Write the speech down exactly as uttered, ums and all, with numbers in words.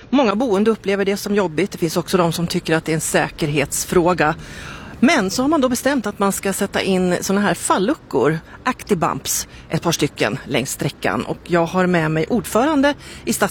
Många boende upplever det som jobbigt. Det finns också de som tycker att det är en säkerhetsfråga. Men så har man då bestämt att man ska sätta in såna här falluckor, Actibumps, ett par stycken längs sträckan. Och jag har med mig ordförande i stads